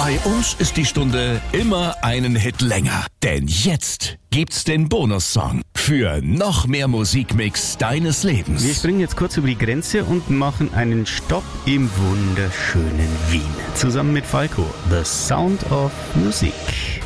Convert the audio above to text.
Bei uns ist die Stunde immer einen Hit länger. Denn jetzt gibt's den Bonussong für noch mehr Musikmix deines Lebens. Wir springen jetzt kurz über die Grenze und machen einen Stopp im wunderschönen Wien. Zusammen mit Falco, The Sound of Music.